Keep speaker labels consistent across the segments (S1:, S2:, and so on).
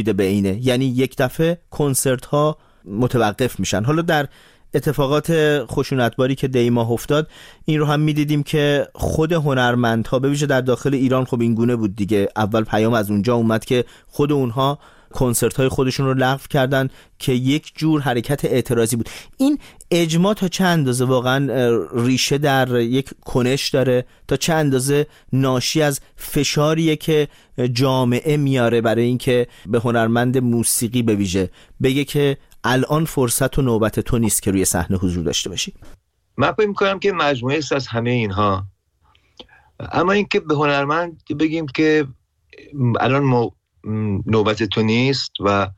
S1: میده به اینه، یعنی یک دفعه کنسرت ها متوقف میشن. حالا در اتفاقات خشونتباری که دی ماه افتاد این رو هم میدیدیم که خود هنرمندها به ویژه در داخل ایران خب این گونه بود دیگه. اول پیام از اونجا اومد که خود اونها کنسرت های خودشون رو لغو کردن که یک جور حرکت اعتراضی بود. این اجماع تا چه اندازه واقعا ریشه در یک کنش داره، تا چه اندازه ناشی از فشاریه که جامعه میاره برای اینکه به هنرمند موسیقی به ویژه بگه که الان فرصت و نوبت تو نیست که روی صحنه حضور داشته باشی؟
S2: من فکر می‌کنم که مجموعه است از همه اینها. اما اینکه به هنرمند بگیم که الان نوبت تو نیست و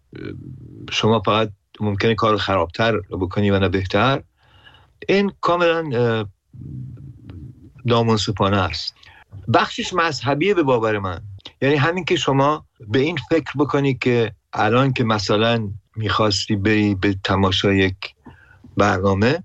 S2: شما فقط ممکنه کار خرابتر بکنی و نه بهتر، این کاملا نامنصفانه است. بخشش مذهبیه به باور من. یعنی همین که شما به این فکر بکنی که الان که مثلا میخواستی بری به تماشای یک برنامه،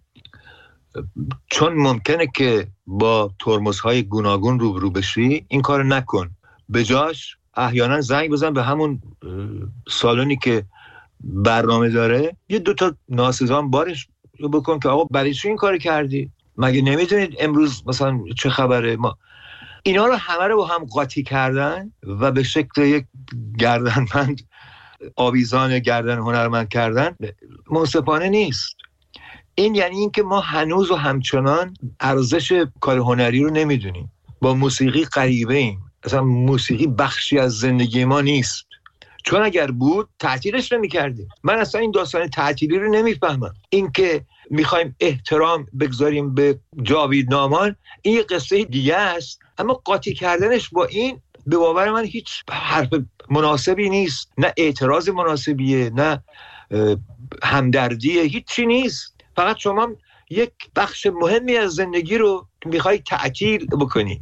S2: چون ممکنه که با ترمزهای گوناگون روبرو بشی، این کار نکن. به جاش احیانا زنگ بزن به همون سالونی که برنامه داره، یه دوتا ناسزان بارش بکن که آقا برای چی این کار کردی؟ مگه نمیدونید امروز مثلا چه خبره؟ ما اینا رو همه رو با هم قاطی کردن و به شکل یک گردنبند آویزان گردن هنرمند کردن منصفانه نیست. این یعنی این که ما هنوز و همچنان ارزش کار هنری رو نمیدونیم. با موسیقی غریبه ایم. اصلا موسیقی بخشی از زندگی ما نیست. چون اگر بود تعطیلش نمی‌کردیم. من اصلا این داستان تعطیلی رو نمیفهمم. این که میخوایم احترام بگذاریم به جاوید نامان، این یه قصه دیگه است. اما قاطی کردنش با این به باور من هیچ حرف مناسبی نیست. نه اعتراض مناسبیه، نه همدردیه، هیچی نیست. فقط شما یک بخش مهمی از زندگی رو میخوای تعطیل بکنی،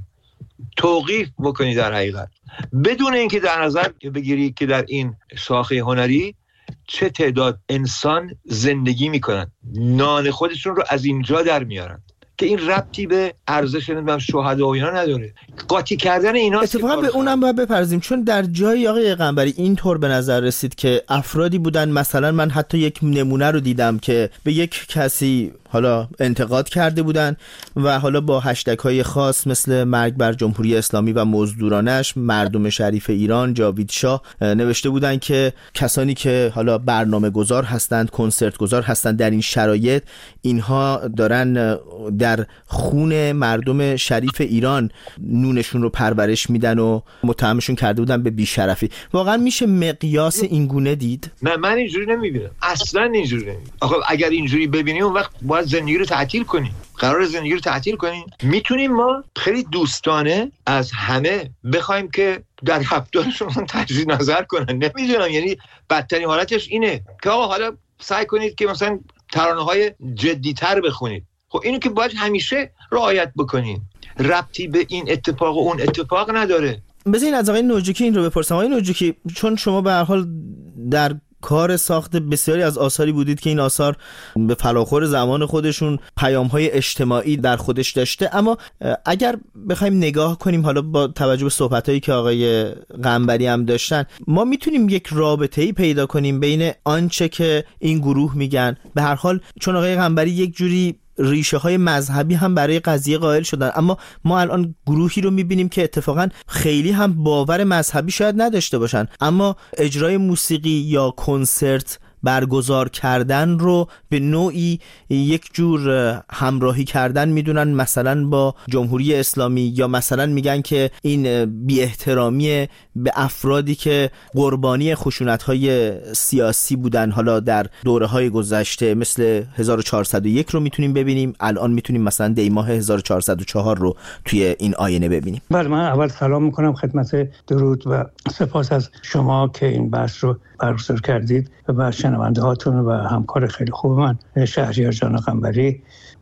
S2: توقیف بکنی در حقیقت، بدون اینکه در نظر بگیری که در این شاخه هنری چه تعداد انسان زندگی میکنن، نان خودشون رو از اینجا در میارن، که این ربطی به ارزش شهدا و اینا نداره. قاطی کردن اینا
S1: اتفاقا به اونم باید بپرزیم، چون در جایی آقای قنبری اینطور به نظر رسید که افرادی بودن، مثلا من حتی یک نمونه رو دیدم که به یک کسی حالا انتقاد کرده بودن و حالا با هشتگ‌های خاص مثل مرگ بر جمهوری اسلامی و مزدورانش، مردم شریف ایران، جاوید شاه، نوشته بودن که کسانی که حالا برنامه گذار هستند، کنسرت گذار هستند، در این شرایط اینها دارن در خون مردم شریف ایران نونشون رو پرورش میدن و متهمشون کرده بودن به بیشرفی. واقعا میشه مقیاس این گونه دید؟
S2: نه، من اینجوری نمیبینم، اصلا اینجوری نمیبینم. آخه اگر اینجوری ببینیم اون وقت باید زندگی رو تعطیل کنیم. قرار زندگی رو تعطیل کنیم؟ میتونیم ما خیلی دوستانه از همه بخوایم که در رفتارشون تجدید نظر کنن. نمیدونم، یعنی بدترین حالتش اینه که آقا حالا سعی کنید که مثلا ترانه‌های جدی‌تر بخونید. خب اینو که باید همیشه رعایت بکنین. ربطی به این اتفاق و اون اتفاق نداره.
S1: بذارین از آقای نوجکی این رو بپرسم. آقای نوجکی، چون شما به هر حال در کار ساخت بسیاری از آثاری بودید که این آثار به فلاخور زمان خودشون پیام‌های اجتماعی در خودش داشته، اما اگر بخوایم نگاه کنیم حالا با توجه به صحبتایی که آقای قنبری هم داشتن، ما میتونیم یک رابطه‌ای پیدا کنیم بین آنچه که این گروه میگن، به هر حال چون آقای قنبری یک جوری ریشه های مذهبی هم برای قضیه قائل شدن، اما ما الان گروهی رو میبینیم که اتفاقا خیلی هم باور مذهبی شاید نداشته باشن، اما اجرای موسیقی یا کنسرت برگزار کردن رو به نوعی یک جور همراهی کردن میدونن مثلا با جمهوری اسلامی، یا مثلا میگن که این بی احترامی به افرادی که قربانی خشونت‌های سیاسی بودن، حالا در دوره‌های گذشته مثل 1401 رو میتونیم ببینیم، الان میتونیم مثلا دی ماه 1404 رو توی این آینه ببینیم.
S3: بله، من اول سلام میکنم خدمت، درود و سپاس از شما که این بحث رو برگزار کردید و شنونده هاتون و همکار خیلی خوب من شهریار جان قنبری.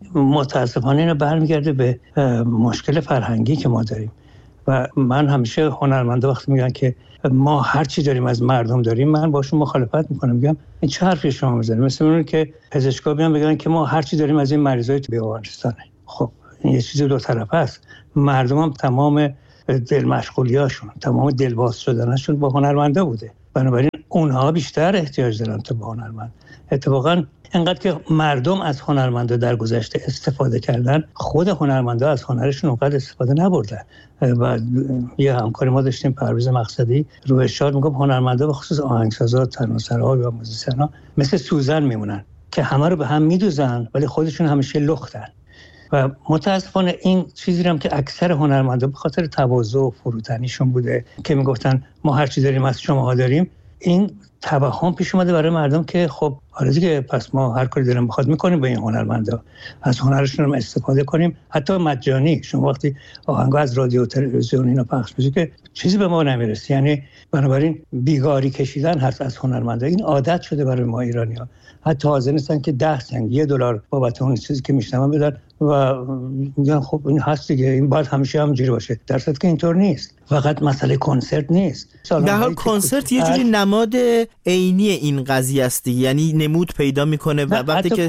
S3: متاسفانه اینو برمیگرده به مشکل فرهنگی که ما داریم و من همیشه هنرمنده وقتی میگن که ما هر چی داریم از مردم داریم، من باشون مخالفت میکنم، میگم این چه حرفی شما میزنید؟ مثل اون که پزشکا بیان بگن که ما هر چی داریم از این مریضای بیمارستانه. خب این یه چیز دو طرفه است. مردم هم تمام دل مشغولیاشون، تمام دلواز شدنشون با هنرمنده بوده. بنابراین اونها بیشتر احتیاج دارن تا به هنرمند. اتفاقا انقدر که مردم از هنرمندا در گذشته استفاده کردن، خود هنرمندا از هنرشون اونقدر استفاده نبردن. و یه همکاری ما داشتیم، پرویز مقصدی، رو ارشاد میگم هنرمندا به خصوص آهنگسازا، تناسرها و موزیسینا مثل سوزن میمونن که همه رو به هم میدوزن ولی خودشون همیشه لختن. و متاسفانه این چیزی هم که اکثر هنرمندا به خاطر تواضع و فروتنیشون بوده که میگفتن ما هر چی داریم از شماها داریم، این توهم پیش اومده برای مردم که خب آره دیگه، پس ما هر کاری داریم بخواد میکنیم به این هنرمندا، از هنرشون هم استفاده کنیم، حتی مجانی. شما وقتی آهنگا از رادیو و تلویزیون اینا پخش میشه که چیزی به ما نمیرسه. یعنی بنابراین بیگاری کشیدن هست از هنرمندا، این عادت شده برای ما ایرانی‌ها. حتی حاضر نیستن که 10 سنت $1 بابت اون چیزی که میشنون بدن و میگن خب این هست دیگه، این باید همیشه همینجوری باشه، در صورتی که اینطور نیست. فقط مسئله کنسرت نیست.
S1: در حال کنسرت یه جوری نماد عینی این قضیه است، یعنی نمود پیدا میکنه و وقتی که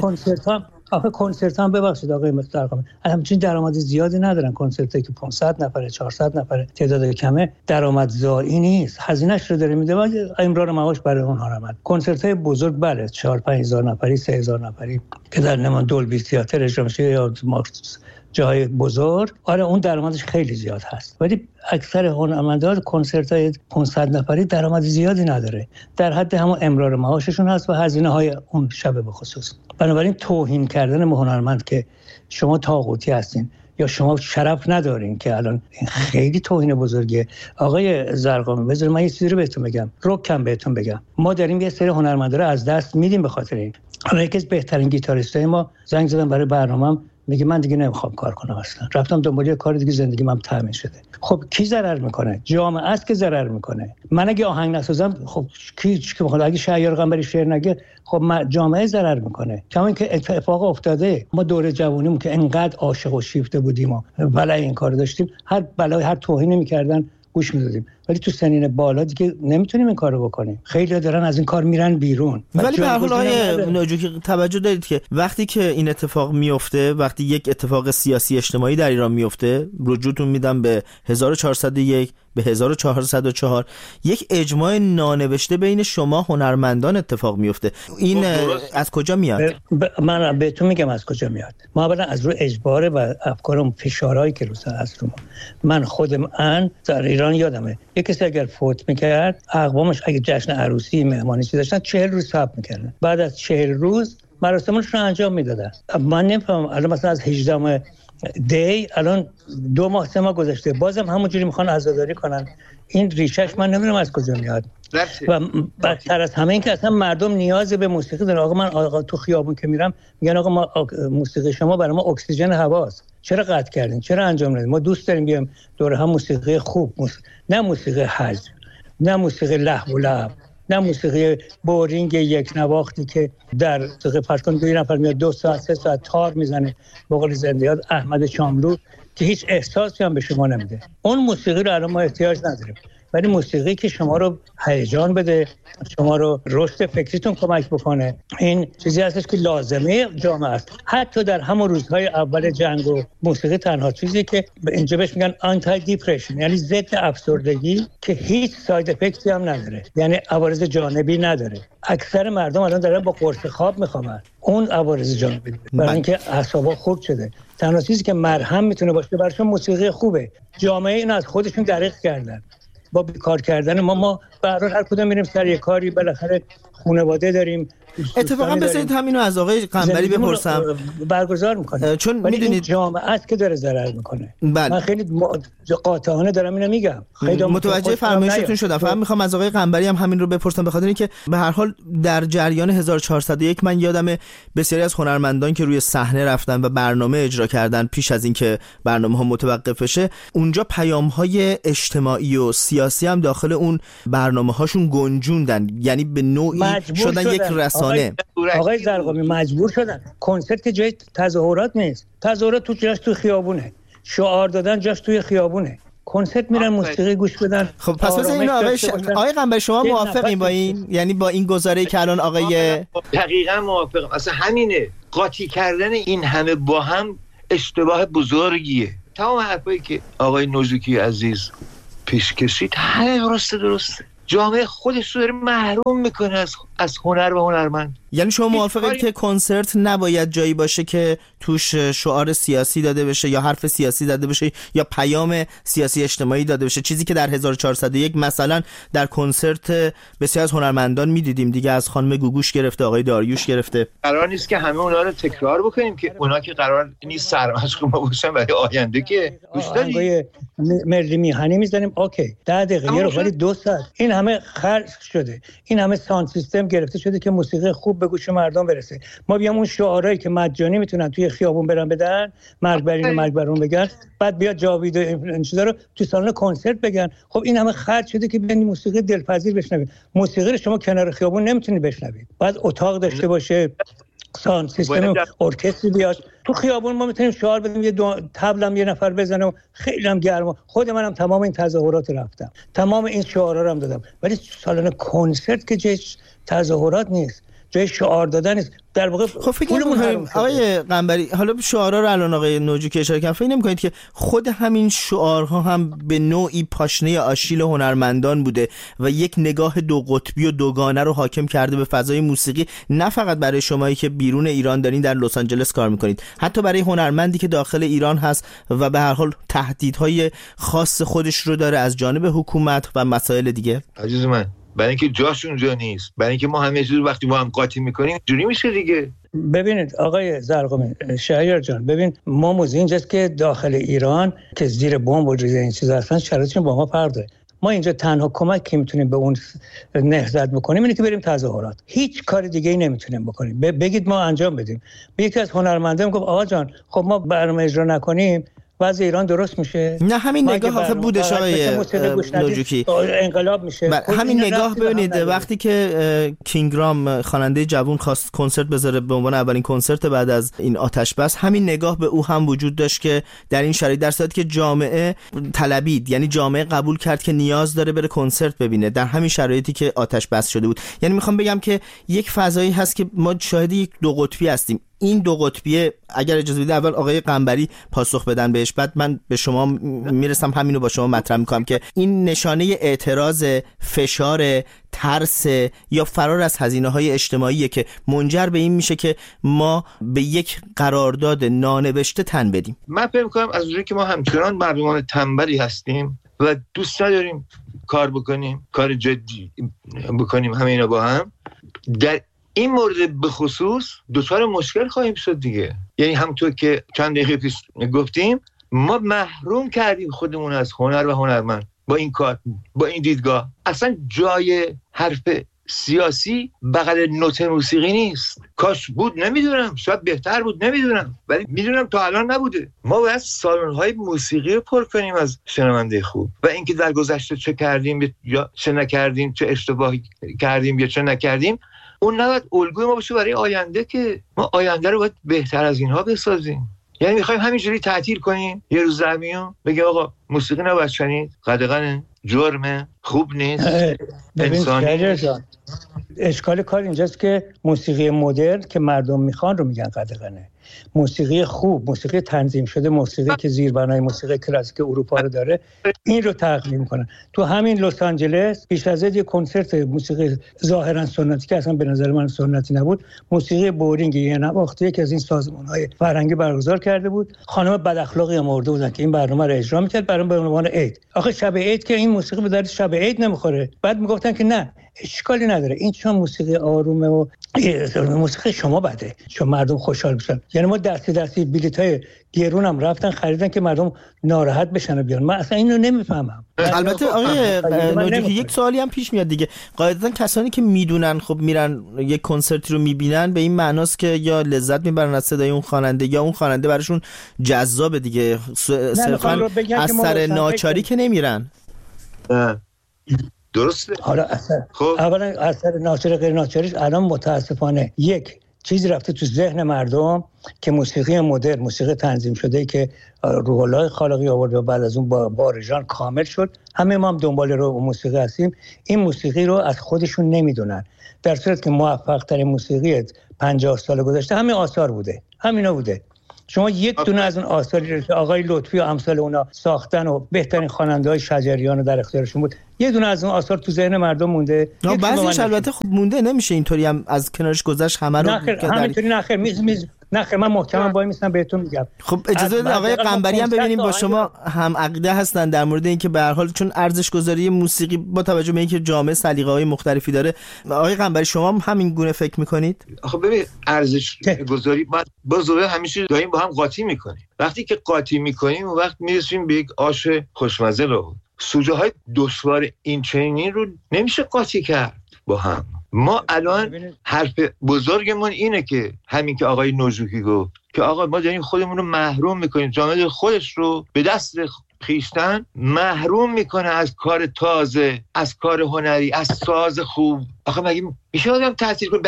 S3: کنسرت هم ببخشید آقای محترم، همچین درآمد زیادی ندارن. کنسرتی که 500 نفره 400 نفره تعداد کمه، درآمدزایی نیست، هزینه‌اش رو داره میده و امرار معاش برای اون هنرمند. کنسرت‌های بزرگ بله 4-5 هزار نفری 3 هزار نفری که در نمان دولبی تئاتر اجرا میشه یا جای بزرگ، آره اون درآمدش خیلی زیاد هست. ولی اکثر هنرمندان کنسرت‌های 500 نفری درآمد زیادی نداره، در حد همون امرار معاششون هست و هزینه‌های اون شب به خصوص. بنابراین توهین کردن به هنرمند که شما طاغوتی هستین یا شما شرف ندارین که الان این خیلی توهین بزرگیه. آقای زرقامی بذارید من یه چیزی رو بهتون بگم، رکم بهتون بگم، ما داریم یه سری هنرمندا رو از دست میدیم به خاطر این. الان یکی از بهترین گیتاریستای ما زنگ زدن برای برنامه‌ام، میگه من دیگه نمیخوام کار کنم اصلا، رفتم دنبال یه کار دیگه، زندگی من تامین شده. خب کی ضرر میکنه؟ جامعه است که ضرر میکنه. من اگه آهنگ نسازم خب کی میخواد؟ اگه شهریار قنبری شعر نگه خب جامعه ضرر میکنه. کما اینکه اتفاق افتاده، ما دوره جوونیمون که انقدر عاشق و شیفته بودیم و ولای این کارو داشتیم، هر بلای هر توهینی میکردن گوش میدادیم، ولی تو سنین بالا دیگه نمیتونیم این کارو بکنیم. خیلی دارن از این کار میرن بیرون.
S1: ولی به هر حال آقای ناجوکی توجه دارید که وقتی که این اتفاق میفته، وقتی یک اتفاق سیاسی اجتماعی در ایران میفته، رجوعتون میدم به 1401 به 1404، یک اجماع نانوشته بین شما هنرمندان اتفاق میفته. این از کجا میاد؟
S3: من بهتون میگم از کجا میاد. ما اولا از رو اجبار و افکار اون فشارهایی که روسا هست رو من خودم در ایران یادمه یک کسی اگر فوت میکرد، اقوامش اگه جشن عروسی مهمانی چیزی داشتن 40 روز صبر میکردن، بعد از 40 روز مراسمش رو انجام میدادن. من نمیفهمم الان مثلا از 18 دی الان 2 ماه 3 ماه گذشته بازم همونجوری میخوان عزاداری کنن. این ریشش من نمیدونم از کجا میاد. و بدتر از همه این که اصلا مردم نیاز به موسیقی دارن. آقا تو خیابون که میرم میگن آقا ما موسیقی شما برای ما اکسیژن هواست، چرا قطع کردین، چرا انجام ندید؟ ما دوست داریم بیام دور هم موسیقی خوب، نه موسیقی هج، نه موسیقی لهو و لعب، نه موسیقی بورینگ یک نواختی که در دقیقه فرض کن 2 نفر میاد 2 ساعت 3 ساعت تار میزنه به قول زنده‌یاد احمد شاملو که هیچ احساسی هم به شما نمیده. اون موسیقی رو الان ما احتیاج نداریم، ولی موسیقی که شما رو هیجان بده، شما رو رشد فکریتون کمک بکنه، این چیزی هستش که لازمه جامعه است. حتی در همون روزهای اول جنگ و موسیقی تنها چیزی که اینجا بهش میگن آنتی دیپرشن، یعنی ضد افسردگی که هیچ ساید افکتی هم نداره، یعنی عوارض جانبی نداره. اکثر مردم الان دارن با قرص خواب میخوامن اون عوارض جانبی برای اینکه اعصابا خورد شده. تنها چیزی که مرهم میتونه باشه براشون موسیقی خوبه. جامعه این از خودشون دریغ کردن با بیکار کردن ما به هر حال هر کدوم میریم سر یه کاری، بالاخره خانواده داریم.
S1: اتفاقا بذارید همینو از آقای قنبری بپرسم،
S3: برگزار میکنه چون میدونید جامعه است که داره ضرر میکنه. من خیلی قاطعانه دارم اینو میگم، خیلی
S1: متوجه فرمایشتون شدم. فقط میخوام از آقای قنبری هم همین رو بپرسم، به خاطر اینکه به هر حال در جریان 1401 من یادم بسیاری از هنرمندان که روی صحنه رفتن و برنامه اجرا کردن پیش از اینکه برنامه‌ها متوقف بشه، اونجا پیام‌های اجتماعی و سیاسی هم داخل اون برنامه‌هاشون گنجوندن، یعنی به نوعی شدن یک رسانه.
S3: آقای زرقامی مجبور شدن. کنسرت که جای تظاهرات نیست، تظاهرات تو خیابونه، شعار دادن جاش توی خیابونه، کنسرت میرن موسیقی گوش بدن.
S1: خب پس مثلا اینو آقای قنبری شما موافقین با این، یعنی با این گزاره‌ای که الان آقای
S2: دقیقاً موافقم. اصلا همینه، قاطی کردن این همه با هم اشتباه بزرگیه. تمام حرفایی که آقای نوزوکی عزیز پیش کشید همه درسته، جامعه خودش رو داره محروم میکنه از هنر و هنرمند.
S1: یعنی شما موافقید که کنسرت نباید جایی باشه که توش شعار سیاسی داده بشه یا حرف سیاسی داده بشه یا پیام سیاسی اجتماعی داده بشه، چیزی که در 1401 مثلا در کنسرت بسیار از هنرمندان میدیدیم دیگه، از خانم گوگوش گرفته آقای داریوش گرفته.
S2: قرار نیست که همه اونا رو تکرار بکنیم که اونا که قرار نیست سرمشق ما باشن برای آینده که گوش دادی
S3: ملی میهنی میزنیم اوکی 10 دقیقه رو ولی 2 ساعت این همه خرج شده، این همه ساوند سیستم گرفته شده که موسیقی خوب به گوش مردم برسه. ما بیام اون شعارهایی که مجانی میتونن توی خیابون برن بدن، مرگ بر این و مرگ بر اون بگن، بعد بیا جاوید این چیزا رو تو سالن کنسرت بگن. خب این همه خرج شده که بیان موسیقی دلپذیر بشنوید. موسیقی رو شما کنار خیابون نمیتونید بشنوید، بعد اتاق داشته باشه، ساوند سیستم ارکستر بیاد. تو خیابون ما میتونیم شعار بدیم، یه طبل هم یه نفر بزنه و خیلی هم گرما. خود منم تمام این تظاهرات رفتم، تمام این شعارا رو هم دادم، ولی سالن کنسرت که جای تظاهرات نیست، جای شعار دادن نیست. در واقع
S1: خب فکر نمی‌کنید آقای قنبری، حالا شعارها رو الان آقای نوجوکی اشاره کردن، فکر نمی‌کنید که خود همین شعارها هم به نوعی پاشنه آشیل هنرمندان بوده و یک نگاه دو قطبی و دوگانه رو حاکم کرده به فضای موسیقی، نه فقط برای شمایی که بیرون ایران دارین در لس آنجلس کار می‌کنید، حتی برای هنرمندی که داخل ایران هست و به هر حال تهدیدهای خاص خودش رو داره از جانب حکومت و مسائل دیگه؟
S2: عزیز من، برای اینکه جاش اونجا نیست، برای اینکه ما همه چیز وقتی با هم قاطی میکنیم جوری میشه دیگه.
S3: ببینید آقای زرقامی، شهریار جان، ببین ما موضوع اینجاست که داخل ایران که زیر بمب و این چیزا هستن شرایطشون با ما فرق داره. ما اینجا تنها کمک که میتونیم به اون نهضت بکنیم اینه که بریم تظاهرات، هیچ کار دیگه ای نمیتونیم بکنیم. بگید ما انجام بدیم. یکی از هنرمندان گفت آقا جان خب ما برنامه اجرا نکنیم وضع ایران درست میشه؟
S1: نه همین نگاه آخه بودش آقای نوجوکی،
S3: انقلاب میشه.
S1: همین نگاه ببینید وقتی که کینگرام خواننده جوان خواست کنسرت بذاره به عنوان اولین کنسرت بعد از این آتش بس، همین نگاه به او هم وجود داشت که در این شرایط در صورتی که جامعه طلبید، یعنی جامعه قبول کرد که نیاز داره بره کنسرت ببینه در همین شرایطی که آتش بس شده بود. یعنی میخوام بگم که یک فضایی هست که ما شاهد یک دو قطبی هستیم. این دو قطبیه اگر اجازه بدید اول آقای قنبری پاسخ بدن بهش، بعد من به شما میرسم همینو با شما مطرح میکنم که این نشانه اعتراض، فشار، ترس یا فرار از هزینه‌های اجتماعیه که منجر به این میشه که ما به یک قرارداد نانوشته تن بدیم.
S2: من فکر میکنم از اونجایی که ما همچنان مردمان تنبلی هستیم و دوست نداریم کار بکنیم، کار جدی بکنیم همه اینا با هم، در این مورد به خصوص دوچار مشکل خواهیم شد دیگه. یعنی همونطور که چند دقیقه پیش گفتیم ما محروم کردیم خودمون از هنر و هنرمند با این کار، با این دیدگاه. اصلا جای حرف سیاسی بغل نوت موسیقی نیست. کاش بود، نمیدونم، شاید بهتر بود، نمیدونم، ولی میدونم تا الان نبوده. ما باید سالن‌های موسیقی رو پر کنیم از شنونده خوب و اینکه در گذشته چه کردیم یا چه نکردیم، چه اشتباهی کردیم یا چه نکردیم، اون نباید الگوی ما باشه برای آینده که ما آینده رو باید بهتر از اینها بسازیم. یعنی میخوایم همینجوری تعطیل کنیم یه روز زمینو بگیم آقا موسیقی نباید شنید، قدغنه، جرمه، خوب نیست، انسانی.
S3: اشکال کار اینجاست که موسیقی مدرن که مردم میخوان رو میگن قدغنه. موسیقی خوب، موسیقی تنظیم شده، موسیقی که زیربنای موسیقی کلاسیک اروپا رو داره، این رو تقلید میکنن. تو همین لس آنجلس پیش از این یه کنسرت موسیقی ظاهرا سنتی که اصلا به نظر من سنتی نبود، موسیقی بورینگ یه نواختی که از این سازمان‌های فرهنگی برگزار کرده بود، خانم بداخلاقی آورده بودن که این برنامه رو اجرا میکرد برای به عنوان عید. آخه شب عید که این موسیقی به درد شب عید نمیخوره. بعد میگفتن که نه اشکالی نداره، این چون موسیقی آرومه و موسیقی شما بده چون مردم خوشحال بشن. یعنی ما دستی بلیطای گرون هم رفتن خریدن که مردم ناراحت بشن و بیان. من اصلا اینو نمیفهمم.
S1: البته آقای نوجوکی یک سوالی هم پیش میاد دیگه، قاعدتا کسانی که میدونن خب میرن یک کنسرتی رو میبینن به این معناست که یا لذت میبرن از صدای اون خواننده یا اون خواننده براشون جذابه دیگه، صرفا از سر ناچاری که نمیرن.
S2: درسته.
S3: حالا خب اولا اثر ناچار غیر ناچاریش الان متاسفانه یک چیزی رفته تو ذهن مردم که موسیقی مدرن، موسیقی تنظیم شده که روح الله خالقی آورد و بعد از اون با بارژان کامل شد، همه ما هم دنبال رو موسیقی هستیم، این موسیقی رو از خودشون نمیدونن، در صورتی که موفق ترین موسیقی 50 سال گذشته همین آثار بوده، همینا بوده. شما یک دونه از اون آثاری رو که آقای لطفی و امثال اونا ساختن و بهترین خواننده‌های شجریان رو در اختیارشون بود، یه دونه از اون آثار تو ذهن مردم مونده؟
S1: بعضیش البته خب مونده، نمیشه اینطوری هم از کنارش گذشت همه رو.
S3: همینطوری نخیر میز نخیر، من محکمم وای میستم بهتون میگم.
S1: خب اجازه بدید آقای قنبری هم ببینیم با شما هم عقیده هستن در مورد اینکه به هر حال چون ارزش گذاری موسیقی با توجه به اینکه جامعه سلیقه‌های مختلفی داره. آقای قنبری شما هم همین گونه فکر میکنید؟
S2: خب ببین ارزش گذاری با زوره همیشه داریم با هم قاطی میکنیم. وقتی که قاطی میکنیم اون وقت میرسیم به یک آش خوشمزه رو. سوژه های دشوار این چنین رو نمیشه قاطی کرد با هم. ما الان حرف بزرگمون اینه که همین که آقای نوجوکی گفت که آقا ما داریم خودمون رو محروم میکنیم، جامعه خودش رو به دست خیشتن محروم میکنه از کار تازه، از کار هنری، از ساز خوب. آخه مگه میشه آدم تاثیر کنه به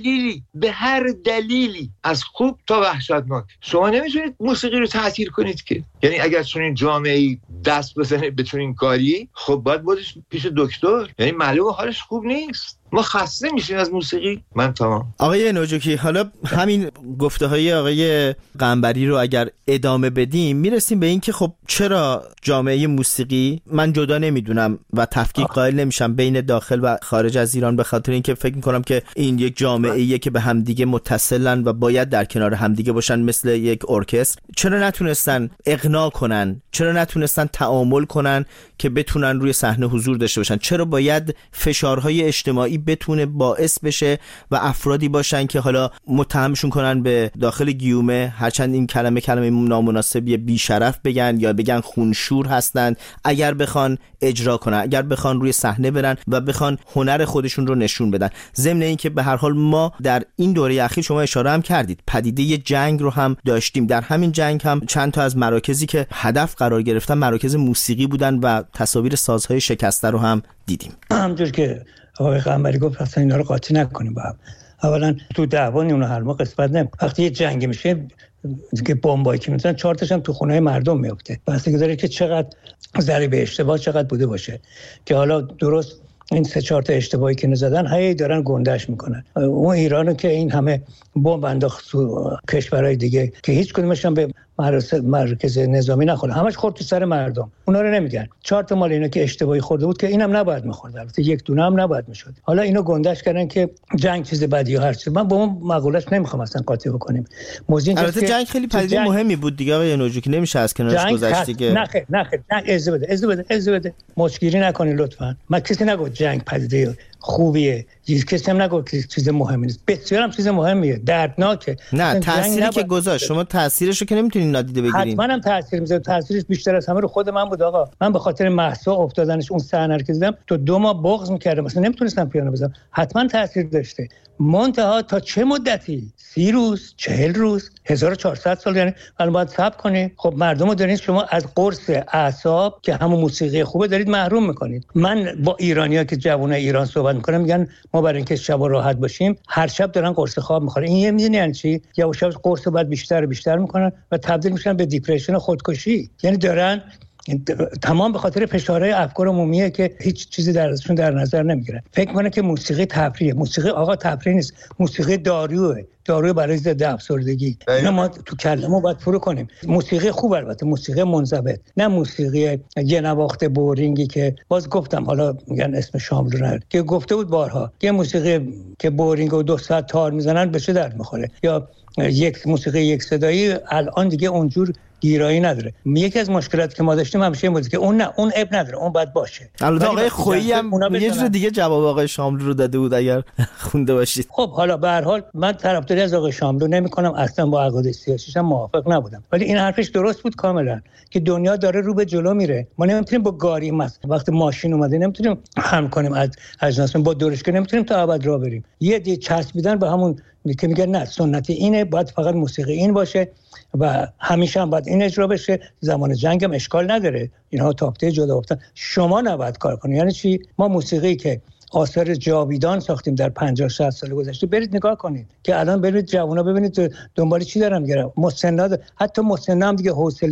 S2: هر دلیلی از خوب تا وحشتناک؟ شما نمیتونید موسیقی رو تاثیر کنید که، یعنی اگر چنین جامعه‌ای دست بزنه به چنین کاری، خب باید بودش پیش دکتر، یعنی معلومه حالش خوب نیست. ما خسته میشیم از موسیقی. من تمام.
S1: آقای نوجوکی، حالا همین گفته های آقای قنبری رو اگر ادامه بدیم میرسیم به این که خب چرا جامعه موسیقی، من جدا نمیدونم و تفکیک قائل نمیشم بین داخل و خارج از ایران، به خاطر اینکه فکر میکنم که این یک جامعه‌ایه که به همدیگه متصلن و باید در کنار همدیگه باشن مثل یک ارکستر، چرا نتونستن اقناع کنن، چرا نتونستن تعامل کنن که بتونن روی صحنه حضور داشته باشن؟ چرا باید فشارهای اجتماعی بتونه باعث بشه و افرادی باشن که حالا متهمشون کنن به داخل گیومه، هرچند این کلمه نامناسبی، بیشرف بگن یا بگن خونشور هستند، اگر بخوان اجرا کنن، اگر بخوان روی صحنه برن و بخوان هنر خودشون رو نشون بدن. ضمن این که به هر حال ما در این دوره اخیر، شما اشاره هم کردید، پدیده جنگ رو هم داشتیم. در همین جنگ هم چند تا از مراکزی که هدف قرار گرفتن مراکز موسیقی بودن و تصاویر سازهای شکسته رو هم دیدیم.
S3: همونجور که آقای قنبری گفت اصلا اینا رو قاطی نکنیم با هم. اولا تو دعوانی اونو هر موقع قسمت نمی، وقتی یه جنگ میشه که بمبایی که میزنن 4 تاش هم تو خونه مردم میفته. بستگی داره که چقدر ضریب اشتباه چقدر بوده باشه، که حالا درست این 3-4 تا اشتباهی که نزدن هی دارن گندش میکنن. اون ایرانو که این همه بمب انداخت تو کشورهای دیگه که هیچ کدومش هم به مرکز نظامی نخورد، همش خورد تو سر مردم. اونا رو نمیگن. 4 تا مال اینا که اشتباهی خورده بود که اینم نباید میخورد، البته یک دونه هم نباید میشد. حالا اینو گندش کردن که جنگ چیز بدی یا هر چیز. من با اون مقولهش نمیخوام اصلا قاطی بکنیم.
S1: البته جنگ خیلی پدیده مهمی بود دیگه آقای نوجوکی، نمیشه از کنارش گذشت دیگه.
S3: نه اجازه بده مشکلی نکنید لطفا. من کسی نگفت جنگ پدیده خوبیه، کسی هم نگفت که چیز مهمی نیست، بسیار هم چیز مهمیه، دردناکه.
S1: نه تأثیری که گذاشت، شما تأثیرشو که نمیتونید نادیده بگیرید.
S3: حتما هم تأثیر میذاره. تأثیرش بیشتر از همه رو خود من بود آقا. من به خاطر مهسا افتادنش اون صحنه رو که دیدم تو 2 ماه بغض می‌کردم، مثلا نمیتونستم پیانو بزنم. حتما تأثیر داشته. منتها تا چه مدتی؟ 30 روز، 40 روز، 1400 سال، یعنی الان باید صبر کنید. خب مردمو دارین شما از قرص اعصاب که همون موسیقی خوبه دارید محروم میکنید. من با ایرانی‌ها که جوانای ایران صحبت میکنم میگن ما برای اینکه شب راحت باشیم هر شب دارن قرص خواب میخورن. این یه میدونی یعنی چی؟ یواش یواش قرص بعد بیشتر میکنن و تبدیل میشن به دیپرشن و خودکشی. یعنی دارن تمام به خاطر فشارهای افکار عمومیه که هیچ چیزی درشون در نظر نمیگیرن. فکر کنه که موسیقی تفریحه. موسیقی آقا تفریح نیست، موسیقی داروئه، داروی برای ضد افسردگی. اینا ما تو کلمو باید فرو کنیم. موسیقی خوب، البته موسیقی منضبط، نه موسیقی یه نواخت بورینگی که باز گفتم، حالا میگن اسم شاملو رو که گفته بود بارها، یه موسیقی که بورینگ و 200 تار میزنن به چه درد میخوره، یا یک موسیقی یک صدایی الان دیگه اونجور گیرایی نداره. یکی از مشکلاتی که ما داشتیم همیشه این بود که اون نه، اون اب نداره، اون باید باشه.
S1: البته آقای خویی هم یه جور دیگه جواب آقای شاملو رو داده بود اگر خونده باشید.
S3: خب حالا به هر حال من طرفداری از آقای شاملو نمی‌کنم، اصلا با عقاید سیاسیش هم موافق نبودم، ولی این حرفش درست بود کاملا که دنیا داره رو به جلو میره. ما نمیتونیم با گاری وقتی ماشین اومده نمیتونیم هم کنیم از اجناس، با دورشکه نمیتونیم تا ابد راه بریم. یه دی چسبیدن به همون که میگن نه سنتی اینه، باید فقط موسیقی این باشه و همیشه هم باید این اجرا بشه. زمان جنگ هم اشکال نداره، اینها تاپته جدا افتادن. شما نباید کار کنید. یعنی چی؟ ما موسیقی که آثار جاویدان ساختیم در 50-60 سال گذشته، برید نگاه کنید که الان برید جوونا ببینید دنبال چی دارن میگردن. مسنا، حتی مسنا هم دیگه حوصله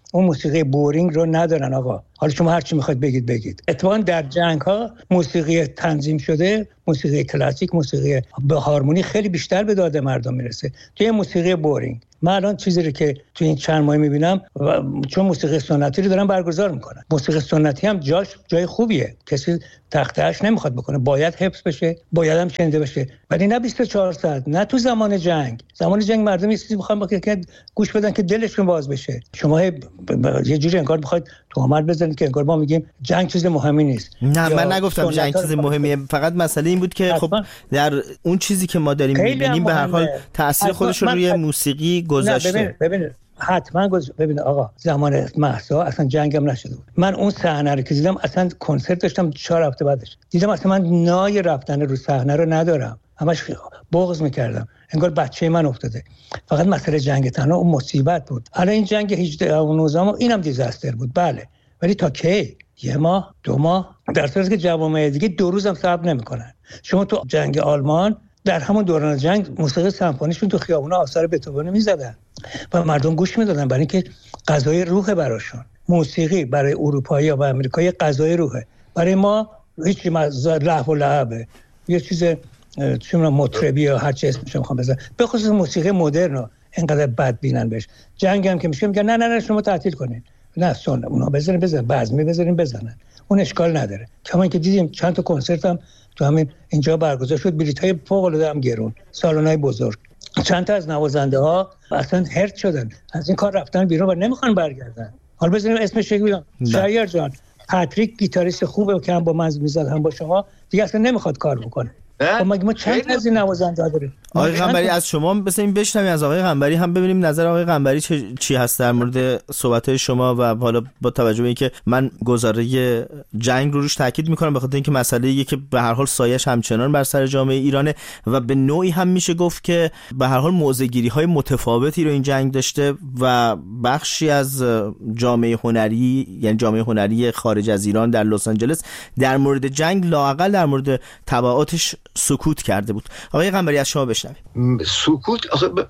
S3: اون موسیقی بورینگ رو ندارن آقا. حالا شما هر چی میخواید بگید. اتفاقا در جنگ ها موسیقی تنظیم شده، موسیقی کلاسیک، موسیقی به هارمونی خیلی بیشتر به داد مردم میرسه توی موسیقی بورینگ. من الان چیزی رو که تو این چند ماه میبینم، چون موسیقی سنتی رو دارن برگزار میکنن، موسیقی سنتی هم جای خوبیه، کسی تختهش نمیخواد بکنه، باید حفظ بشه، باید هم شنیده بشه، ولی نه 24 ساعت، نه تو زمان جنگ مردم یه چیزی میخوان که گوش بدن که دلشون باز بشه. شما یه جوری انگار میخواید تهمت بزنید که انگار ما میگیم جنگ چیز مهمی نیست.
S1: نه من نگفتم جنگ چیز مهمیه، فقط مسئله این بود که خب در اون چیزی که ما داریم میبینیم به هر حال تاثیر خودش رو روی موسیقی گذاشته.
S3: ببین حتما ببین آقا، زمان مهسا اصلا جنگم نشده بود. من اون صحنه رو که دیدم، اصلا کنسرت داشتم 4 هفته بعدش دیدم، اصلا من نای رفتن رو صحنه رو ندارم، همش بغض میکردم، انگار بچه من افتاده. فقط مسئله جنگ تنها اون مصیبت بود. الان این جنگ 18 و 19 اینم دیزاستر بود بله، ولی تا کی؟ 1 ماه 2 ماه، در صورتی که جوامع دیگه 2 روز هم صبر نمیکنن. شما تو جنگ آلمان در همون دوران جنگ موسیقی سمفونیشون تو خیابونا آثار بتهوون میزدن و مردم گوش میدادن، برای اینکه غذای روح براشون. موسیقی برای اروپایی و آمریکایی غذای روحه، برای ما هیچ لهو و لعبه، یه چیز چه مطربی یا هر چی اسمش میخوام بذارم، به خصوص موسیقی مدرن اینقدر بد بینن بهش. جنگ هم که میگن نه شما تعطیل کنین، نه سن اونا بزنن بزمی بزنن، اون اشکال نداره. کما اینکه دیدیم چند تا کنسرت هم تو همین اینجا برگزار شد، بلیط‌های فوق‌العاده هم گرون، سالن‌های بزرگ. چند تا از نوازنده‌ها اصلا هرت شدن، از این کار رفتن بیرون و نمیخوان برگردن. حالا بزنیم اسمش بگم، شهریار جان پاتریک گیتاریست خوبه که هم با من میزد هم با شما، دیگه اصلا نمیخواد کار بکنه. خب مگه ما چند تا از این نوازنده داریم؟
S1: آقای قنبری از شما بسیم بشنویم، از آقای قنبری هم ببینیم نظر آقای قنبری چی هست در مورد صحبت‌های شما، و حالا با توجه به اینکه من گزاره جنگ رو روش تاکید می‌کنم به خاطر اینکه مسئله‌ایه که به هر حال سایه‌اش همچنان بر سر جامعه ایرانه و به نوعی هم میشه گفت که به هر حال موضع‌گیری‌های متفاوتی رو این جنگ داشته و بخشی از جامعه هنری، یعنی جامعه هنری خارج از ایران در لس آنجلس در مورد جنگ لااقل در مورد تبعاتش سکوت کرده بود. آقای قنبری از شما بشنویم.
S2: سکوت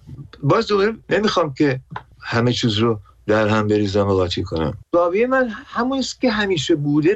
S2: باز دوباره نمیخوام که همه چیز رو در هم بریزم و قاطی کنم. زاویه من همون است که همیشه بوده.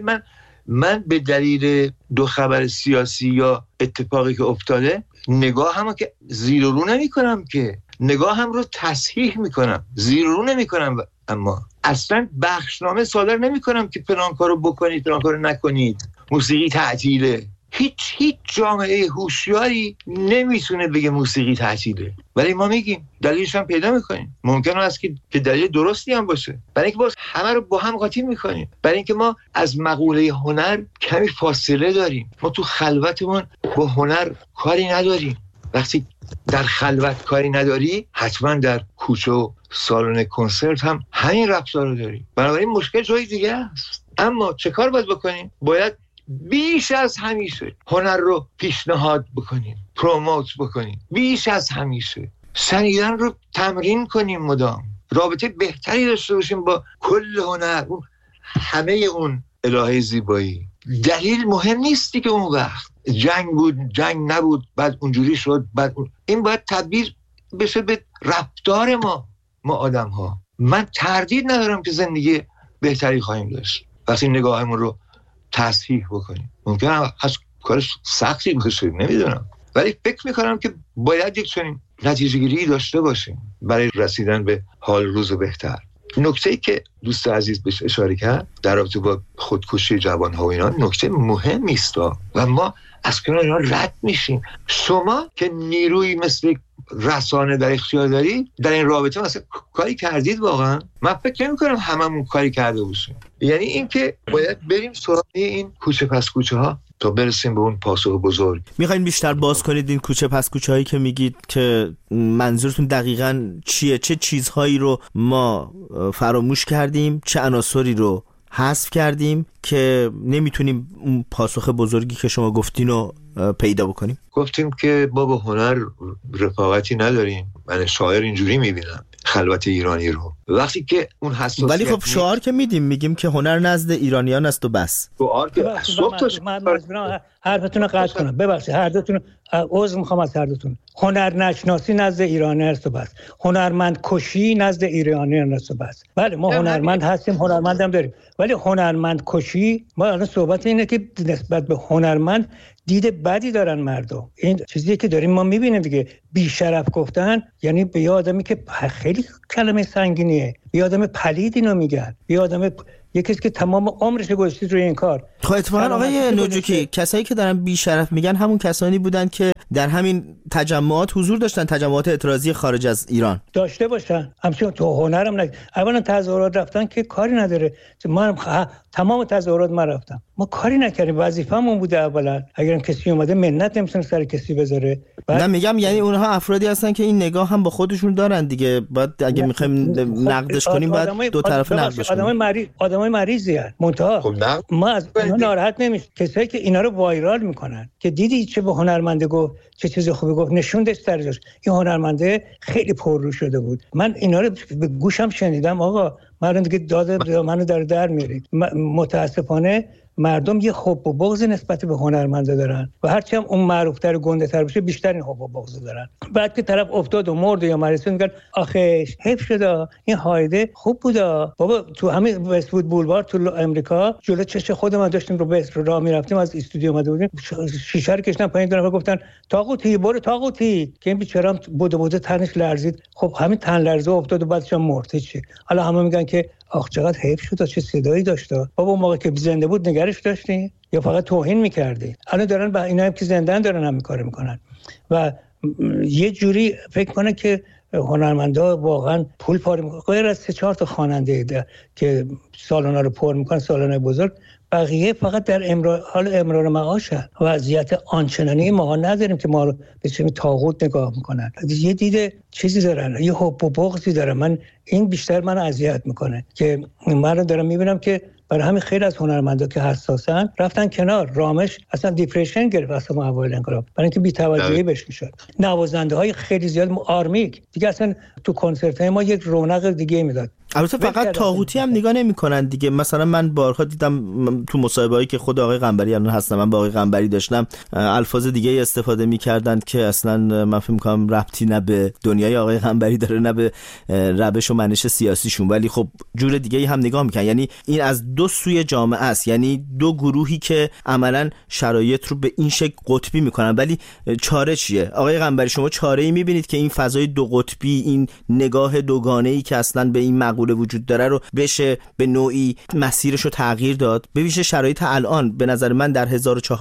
S2: من به دلیل 2 خبر سیاسی یا اتفاقی که افتاده نگاه هم که زیر و رو نمی کنم، که نگاه هم رو تصحیح میکنم، زیر و رو نمی کنم، اما اصلا بخشنامه صادر نمی کنم که فلان کارو بکنید فلان کارو نکنید، موسیقی تعطیله. هیچ جامعه هوشیاری نمیتونه بگه موسیقی تعطیله، ولی ما میگیم، دلیلش هم پیدا میکنیم. ممکنه است که دلیل درستی هم باشه، برای اینکه باز همه رو با هم قاطی میکنیم، برای اینکه ما از مقوله هنر کمی فاصله داریم. ما تو خلوتمون با هنر کاری نداریم. وقتی در خلوت کاری نداری، حتما در کوچه و سالن کنسرت هم همین رفتار رو داری. بنابراین مشکل جای دیگه است. اما چه کار باید بکنیم؟ باید بیش از همیشه هنر رو پیشنهاد بکنیم، پروموت بکنیم، بیش از همیشه شنیدن رو تمرین کنیم، مدام رابطه بهتری داشته باشیم با کل هنر، همه اون الهه زیبایی. دلیل مهم نیستی که اون وقت جنگ بود، جنگ نبود، بعد اونجوری شد، بعد این باید تبدیل بشه به رفتار ما آدم ها. من تردید ندارم که زندگی بهتری خواهیم داشت وقتی نگاهمون رو تصحیح بکنیم. ممکنه از کارش سختی باشه، نمیدونم، ولی فکر میکنم که باید یک چنین نتیجه گیری داشته باشیم برای رسیدن به حال روز بهتر. نکته‌ای که دوست عزیز بهش اشاره کرد در رابطه با خودکشی جوان‌ها و اینا نکته مهمی است و ما از کنار اینا رد میشیم. شما که نیروی مثل رسانه در اختیار داری، در این رابطه مثلا کاری کردید واقعا؟ من فکر نمی‌کنم هممون کاری کرده باشیم. یعنی این که باید بریم سراغ این کوچه پس کوچه ها تا برسیم به اون پاسخ بزرگ.
S1: میخواین بیشتر باز کنید این کوچه پس کوچه هایی که میگید، که منظورتون دقیقاً چیه؟ چه چیزهایی رو ما فراموش کردیم، چه عناصری رو حذف کردیم که نمیتونیم اون پاسخ بزرگی که شما گفتین رو پیدا بکنیم؟
S2: گفتیم که ما با هنر رفاقتی نداریم. من شاعر اینجوری میبینم خلوت ایرانی رو، وقتی که اون حساسیت،
S1: ولی خب شعار که میگیم که هنر نزد ایرانیان است و بس.
S2: شعار که
S3: من حرفتون رو قطع کنم، ببخشید هر دوتون عذر میخوام از هر دوتون. هنر نشناسی نزد ایرانی است و بس، هنرمند کشی نزد ایرانیان است و بس. بله ما هنرمند هستیم، هنرمندم داریم، ولی هنرمند کشی، ما الان صحبت اینه که نسبت به هنرمند دید بدی دارن مردم. این چیزی که داریم ما میبینیم دیگه. بی شرف گفتن یعنی به آدمی که خیلی کلمه سنگینیه، به آدم پلید اینو میگن، به آدم یکی که تمام عمرش گذاشته روی این کار.
S1: خب اتفاقا آقای نوجوکی کسایی که دارن بی شرف میگن همون کسانی بودن که در همین تجمعات حضور داشتن، تجمعات اعتراضی خارج از ایران داشته
S3: باشن. همچنین تو هنرم اولا تظاهرات رفتن که کاری نداره، ما تمام تظاهرات ما رفتم، ما کاری نکردیم، وظیفه‌مون بوده. اولا اگرم کسی اومده منت نمیتونه سر کسی بذاره.
S1: نه میگم یعنی اونها افرادی هستن که این نگاه هم با خودشون دارن دیگه. بعد اگه میخوایم نقدش کنیم بعد دو طرفه نقدش کنیم.
S3: آدمای مریضی ان منتها ما از اونها ناراحت نمیشه. کسایی که اینا رو وایرال میکنن که دیدی چه به هنرمنده گفت، چه چیز خوبی گفت، نشون داد درجاش، این هنرمنده خیلی پررو شده بود. من اینا رو به گوشم شنیدم. آقا مردم دیگه داده منو در میارید. متاسفانه مردم یه حب و بغض نسبت به هنرمنده دارن و هرچی هم اون معروف‌تر و گنده‌تر بشه بیشتر این حب و بغض دارن. بعد که طرف افتاد و مرد یا مریض میگن آخه حیف شده، این هایده خوب بودا. بابا تو همین وست‌وود بولوار تو امریکا جلوی چش خودمون داشتیم رو به راه میرفتیم، از استودیو اومده بودیم، شیشه رو کشیدن پایین، دو نفر گفتن طاغوتی برو طاغوتی، که این بیچاره بوده تنش لرزید. خب همین تن لرزه افتاد و بعدش هم مرد. چی حالا همه میگن که آخ چقدر حیف شد، چه صدایی داشت. بابا اون موقع که زنده بود نگرش داشتی یا فقط توهین می‌کردی؟ الان دارن با اینا که زنده‌ان دارن هم کارو میکنن و یه جوری فکر کنه که هنرمندا واقعا پول پاره میکنن. غیر از 3-4 تا خواننده که سالونا رو پر میکنن، سالن‌های بزرگ، بقیه فقط در امرار معاشه. وضعیت آنچنانی ما نداریم که ما رو به چه طاغوت نگاه میکنن. یه دیده چیزی دارن، یه حب و بغضی دارن. من این بیشتر من اذیت میکنه که من رو دارم میبینم که برای همین خیلی از هنرمندا که حساسن رفتن کنار. رامش اصلا دیپرشن گرفت اصلا اوایل انقلاب، برای اینکه بی‌توجهی بهش میشد. نوازنده‌های خیلی زیاد آرمیک دیگه اصلا تو کنسرت‌های ما یک رونق دیگه میداد.
S1: البته فقط طاغوتی هم نگاه نمی‌کنن دیگه. مثلا من بارها دیدم تو مصاحبه‌ای که خود آقای قنبری الان هستم، من با آقای قنبری داشتم، الفاظ دیگه استفاده می‌کردن که اصلا من فکر می‌کنم ربطی نه به دنیای آقای قنبری داره نه به روش و منش سیاسیشون، ولی خب جور دیگه‌ای هم نگاه می‌کنن. یعنی این از دو سوی جامعه است، یعنی دو گروهی که عملاً شرایط رو به این شکل قطبی می‌کنن. ولی چاره چیه آقای قنبری؟ شما چاره‌ای می‌بینید که این فضای دو قطبی، این نگاه دوگانه‌ای که اصلا به این مقوله وجود داره رو بشه به نوعی مسیرش رو تغییر داد؟ به ویژه شرایط الان به نظر من در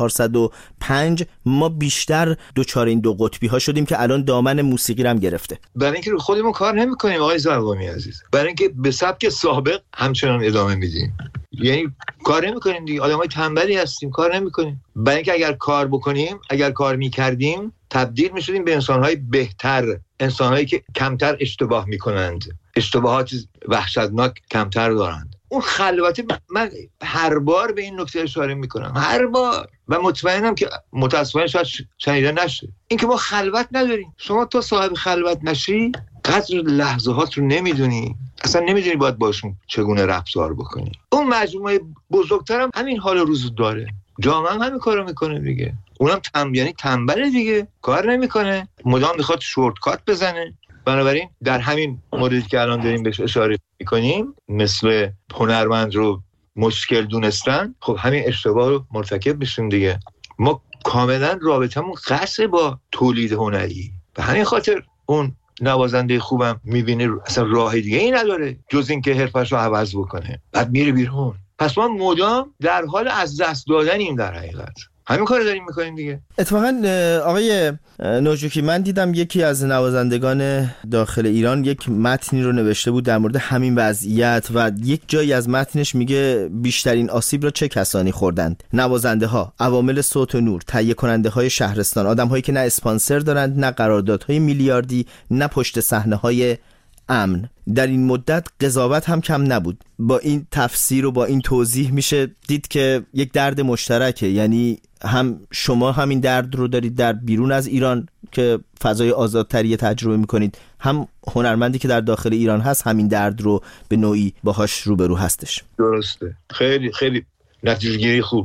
S1: 1405 ما بیشتر دوچار این دو قطبی ها شدیم که الان دامن موسیقی رو هم گرفته.
S2: برای اینکه خودمون کار نمی‌کنیم آقای زرقامی عزیز، برای اینکه به سبک سابق همچنان ادامه میدیم، یعنی کار نمی‌کنیم دیگه. آدمای تنبلی هستیم، کار نمی‌کنیم. برای اینکه اگر کار بکنیم، اگر کار می‌کردیم، تبدیل می‌شدیم به انسان‌های بهتر، انسان‌هایی که کمتر اشتباه می‌کنند، اشتباهات وحشتناک کمتر دارند. اون خلوتی من هر بار به این نکته اشاره میکنم، هر بار، و مطمئنم که متاسفانه شاید شنیده نشه، این که ما خلوت نداریم. شما تا صاحب خلوت نشی قدر لحظات رو نمیدونی، اصلا نمیدونی باید باشون چگونه رفتار بکنی. اون مجموعه بزرگترم همین حال روز داره، جامعه هم همین کارو میکنه دیگه. اونم یعنی تنبله دیگه، کار نمیکنه، مدام میخواد شورتکات بزنه. بنابراین در همین موردی که الان داریم بهش اشاره میکنیم، مثل هنرمند رو مشکل دونستن، خب همین اشتباه رو مرتکب میشیم دیگه. ما کاملا رابطمون قصه با تولید هنری، به همین خاطر اون نوازنده خوبم میبینه اصلا راه دیگه ای نداره جز این که حرفش رو عوض بکنه، بعد میره بیرون. پس ما مدام در حال از دست دادنیم در حقیقت. همین کار داریم میکنیم دیگه.
S1: اتفاقا آقای نوجوکی، من دیدم یکی از نوازندگان داخل ایران یک متنی رو نوشته بود در مورد همین وضعیت و یک جایی از متنش میگه بیشترین آسیب را چه کسانی خوردند؟ نوازنده ها، عوامل صوت و نور، تهیه کننده های شهرستان، آدم هایی که نه اسپانسر دارند، نه قراردادهای میلیاردی، نه پشت صحنه های امن. در این مدت قضاوت هم کم نبود. با این تفسیر و با این توضیح میشه دید که یک درد مشترکه، یعنی هم شما همین درد رو دارید در بیرون از ایران که فضای آزادتری تجربه میکنید، هم هنرمندی که در داخل ایران هست همین درد رو به نوعی باهاش روبرو هستش.
S2: درسته. خیلی خیلی نتیجه‌گیری خوب.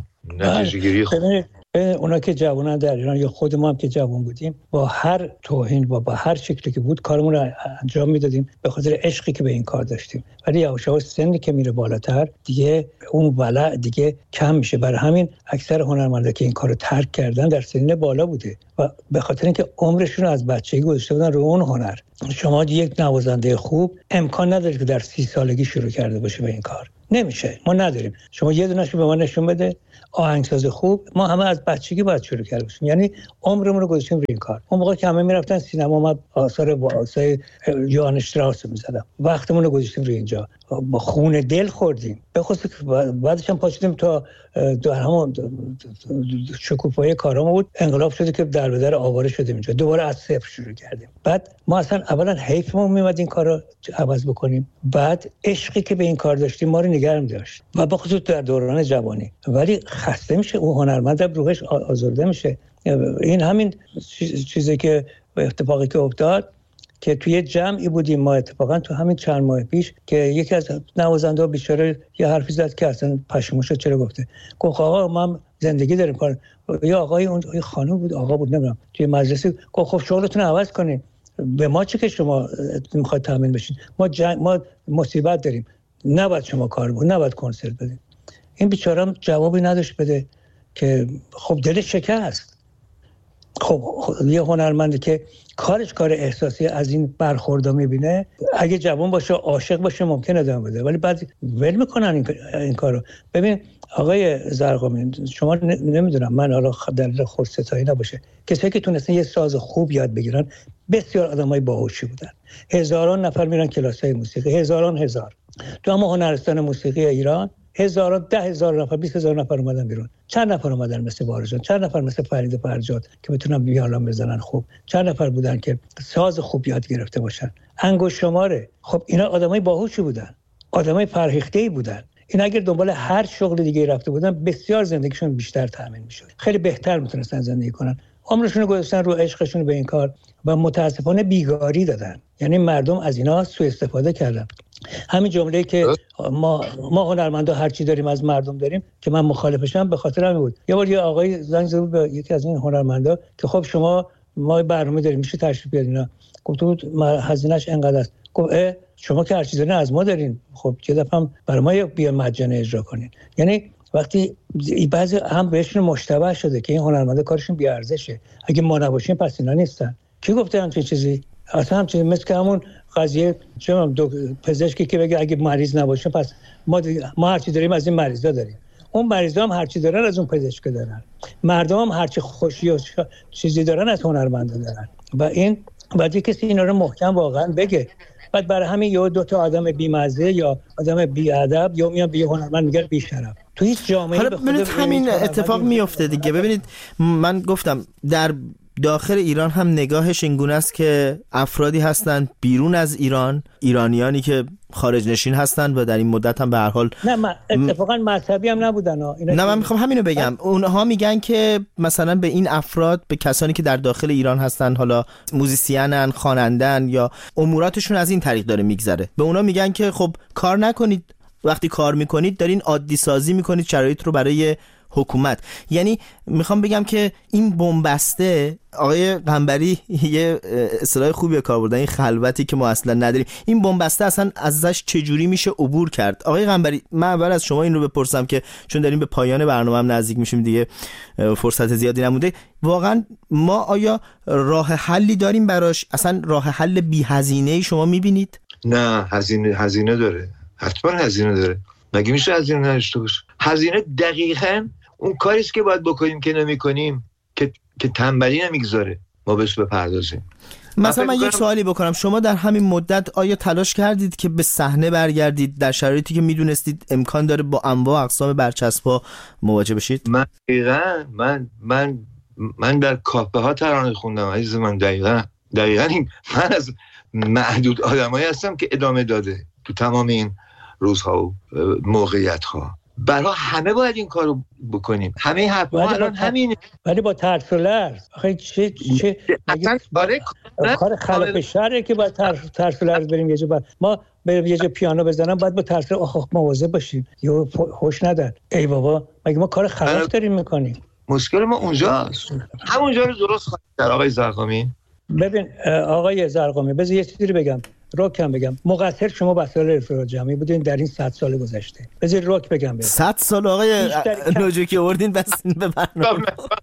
S3: اونا که جوانان در ایران یا خود ما هم که جوان بودیم، با هر توهین با هر شکلی که بود کارمون رو انجام میدادیم به خاطر عشقی که به این کار داشتیم. ولی یواش یواش سنی که میره بالاتر دیگه اون ولع دیگه کم میشه. برای همین اکثر هنرمندا که این کارو ترک کردن در سن بالا بوده و به خاطر اینکه عمرشون رو از بچگی گذاشته بودن رو اون هنر. شما یک نوازنده خوب امکان نداره که در 30 سالگی شروع کرده باشه به این کار. نمیشه، ما نداریم. شما یه دونه‌شو به ما نشون بده. آهنگساز خوب ما همه از بچگی باید شروع کرده باشیم، یعنی عمرمون رو گذاشتیم روی این کار. اون موقع که همه میرفتن سینما، ما آثار یوهان شتراوس می‌زدم، وقتمون رو گذاشتیم روی اینجا، با خون دل خوردیم. به خصوص بعدش هم پاشیدیم تا در همون شکوفایی کارامون بود، انقلاب شده که در به در آواره شدیم اینجا، دوباره از صفر شروع کردیم. بعد ما اصلا اولا حیفمون میومد این کارو عوض بکنیم، بعد عشقی که به این کار داشتیم ما رو نگرم داشت و به خصوص در دوران جوانی. ولی خسته میشه اون هنرمند، روحش آزرده میشه. این همین چیزی که اتفاقی که افتاد که توی جمعی بودیم ما اتفاقا تو همین چند ماه پیش که یکی از نوازنده‌ها بیچاره یه حرفی زد که اصلا پشیمون شد چرا گفته. گفت آقا ما زندگی داریم کار. یا آقای اون خانم بود، آقا بود نمیدونم، توی مجلسی گفت خب شغلتون عوض کنین، به ما چه که شما میخواید تامین بشین، ما مصیبت داریم، نباید شما کار بود، نباید کنسرت بدین. این بیچاره هم جوابی نداشت بده که خب دلش شکست. خب یه هنرمندی که کارش کار احساسی از این برخوردا میبینه، اگه جوان باشه عاشق باشه ممکنه ادامه بده، ولی بعد ول میکنن این کارو. ببین آقای زرقامی، شما نمیدونم، من حالا در خودستایی نباشه، کسایی که تونستن یه ساز خوب یاد بگیرن بسیار آدمای باهوشی بودن. هزاران نفر میرن کلاسای موسیقی، هزار تو اما هنرستان موسیقی ایران 10,000 نفر 20,000 نفر اومدن بیرون. چند نفر اومدن مثل بارجان، چند نفر مثل فرید فرجاد که بتونن ویولن بزنن خوب، چند نفر بودن که ساز خوب یاد گرفته باشن. انگشت شماره. خب اینا آدمای باهوشی بودن، آدمای فرهیخته‌ای بودن. این اگر دنبال هر شغل دیگه رفته بودن بسیار زندگیشون بیشتر تامین میشد، خیلی بهتر میتونستن زندگی کنن. عمرشون رو گذاشتن رو عشقشون به این کار و متاسفانه بیگاری دادن. یعنی مردم از اینا سوء استفاده کردن. همین جمله‌ای که ما هنرمندا هر چی داریم از مردم داریم که من مخالفشم به خاطر همین بود. یه بار یه آقای زنگ زد به یکی از این هنرمندا که خب ما برنامه داریم میشه تشریف بیارین اینا. گفت هزینه‌اش اینقدر است. گفت شما که هر چیزی دارین از ما دارین، خب چه دفعه هم برای ما بیا مجانی اجرا کنین. یعنی وقتی بعضی هم بهشون مشتبه شده که این هنرمندا کارشون بی ارزشه، اگه ما نباشیم پس اینا نیستن. کی گفته همچین چیزی؟ اصلا همچین مثل همون قضیه چه پزشکی که بگه اگه مریض نباشه پس ما هر چی داریم از این مریضا داریم. اون مریضا هم هر چی دارن از اون پزشک دارن. مردم هم هر چی خوشی و چیزی دارن از هنرمندا دارن. و این بعد کسی اینا رو محکم واقعا بگه. بعد برای همین یه دو تا آدم بی‌مزه یا آدم بی‌ادب یا میان به هنرمند میگن بی‌شرف. تو هیچ جامعه‌ای
S1: حالا ببینید همین اتفاق میفته دیگه. ببینید من گفتم در داخل ایران هم نگاهش اینگونه است که افرادی هستند بیرون از ایران، ایرانیانی که خارج نشین هستند و در این مدت هم به هر حال
S3: اتفاقا مذهبی هم نبودن.
S1: نه من میخوام همینو بگم. اونها میگن که مثلا به این افراد، به کسانی که در داخل ایران هستن، حالا موزیسینن، خوانندن یا اموراتشون از این طریق داره میگذره، به اونا میگن که خب کار نکنید، وقتی کار میکنید دارین عادی سازی میکنید شرایط رو برای حکومت. یعنی میخوام بگم که این بنبسته، آقای قنبری یه اصطلاح خوبی کار بردن، این خلوتی که ما اصلا نداریم، این بنبسته اصلا ازش چجوری میشه عبور کرد؟ آقای قنبری من اول از شما این رو بپرسم که چون داریم به پایان برنامه هم نزدیک میشیم دیگه، فرصت زیادی نمونده، واقعا ما آیا راه حلی داریم براش؟ اصلا راه حل بی هزینه‌ای شما میبینید؟
S2: نه، هزینه داره، حتما هزینه داره. مگه میشه هزینه نداشته باشه؟ هزینه دقیقاً اون کاریست که باید بکنیم که نمی‌کنیم، که تنبلی نمیگذاره ما بهش بپردازیم.
S1: مثلا من یک سوالی بکنم، شما در همین مدت آیا تلاش کردید که به صحنه برگردید در شرایطی که میدونستید امکان داره با انواع اقسام برچسب‌ها مواجه بشید؟
S2: من در کافه ها ترانه خوندم عزیز من. دقیقاً این من از معدود آدمایی هستم که ادامه داده تو تمام این روزها و موقعیت‌ها. برای همه باید این کارو بکنیم. همه حرفا الان همینه،
S3: ولی با ترس و لرز. آخه چه
S2: اصلا
S3: کار خلاف شرعه که با ترس و لرز بریم یه جا ما بریم یه جا پیانو بزنم بعد با ترس مواظب باشیم یا هوش ندن. ای بابا مگه ما کار خلاف داریم میکنیم؟
S2: مشکل ما اونجاست. همونجا رو درست خواهید کرد آقای زرقامی.
S3: ببین آقای زرقامی بذار یه چیزی رو بگم، روکم بگم. مقصر شما وسایل ارتباط جمعی بودین در این 100 سال گذشته. بذار روک بگم
S1: 100 سال آقای نوجکی آوردین بس به برنامه.